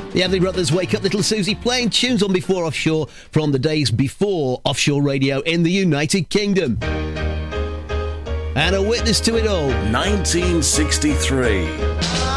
The Everly Brothers, Wake Up Little Susie, playing tunes on Before Offshore from the days before offshore radio in the United Kingdom. And a witness to it all. 1963.